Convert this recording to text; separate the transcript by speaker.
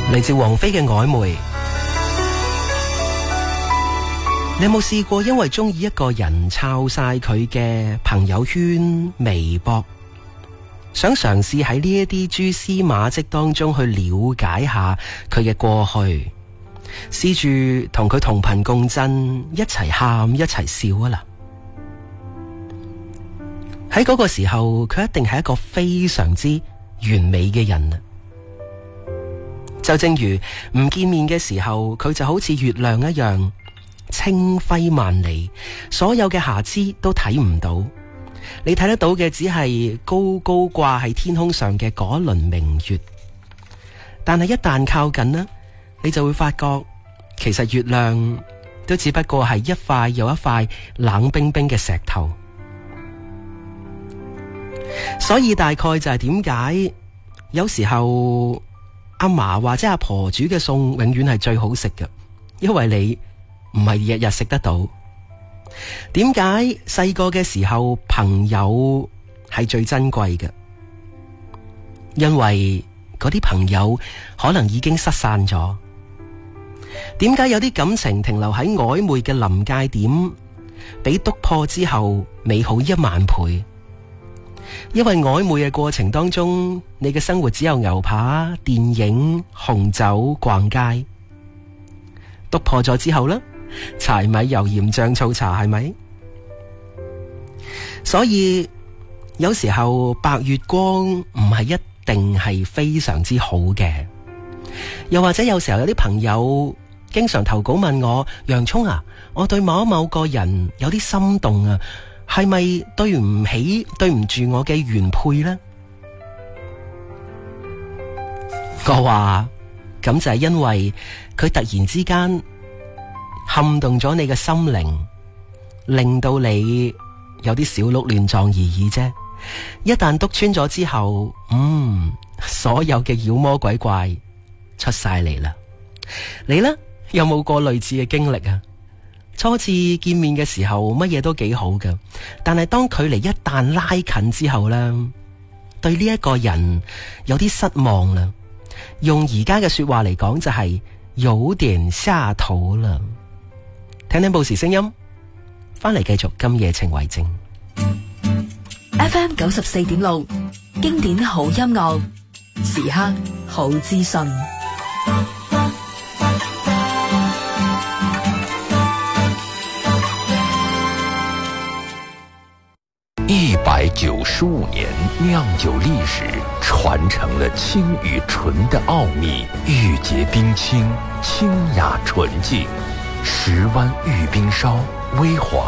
Speaker 1: 嚟自王菲嘅曖昧。你有冇試過因為中意一個人抄晒佢嘅朋友圈、微博，想嘗試喺呢一啲蛛絲馬跡當中去了解下佢嘅過去，試住同佢同頻共振，一齊喊一齊笑啊啦！喺嗰個時候，佢一定係一個非常之完美嘅人啊！就正如唔見面嘅時候，佢就好似月亮一樣清輝萬里，所有嘅瑕疵都睇唔到，你睇得到嘅只係高高掛喺天空上嘅嗰輪明月。但係一旦靠近呢，你就會發覺其實月亮都只不過係一塊又一塊冷冰冰嘅石頭。所以大概就係點解有時候阿嫲或者阿婆煮嘅餸永遠係最好食嘅，因為你唔係日日食得到。點解細個嘅時候朋友係最珍貴嘅？因為嗰啲朋友可能已經失散咗。點解有啲感情停留喺曖昧嘅臨界點，比篤破之後美好10000倍？因為曖昧嘅過程當中，你嘅生活只有牛扒、電影、紅酒、逛街。篤破咗之後呢，柴米油鹽醬醋茶，係咪？所以有時候白月光唔係一定係非常之好嘅。又或者有時候有啲朋友經常投稿問我，洋蔥啊，我對某某個人有啲心動啊，係咪對唔住我嘅原配呢？我話咁就係因為佢突然之間撼動咗你嘅心靈，令到你有啲小鹿亂撞而已啫。一旦篤穿咗之後，所有嘅妖魔鬼怪出晒嚟啦。你呢，有冇過類似嘅經歷啊？初次見面嘅時候乜嘢都幾好㗎，但係當距離一旦拉近之後呢，對呢一個人有啲失望啦。用而家嘅說話嚟講就係有點下頭啦。聽聽報時聲音，翻嚟繼續今夜情為證。
Speaker 2: FM 94.6經典好音樂，時刻好資訊。
Speaker 3: 195年酿酒历史，传承了清与纯的奥秘，玉洁冰清，清雅纯净。10湾玉冰烧，微黄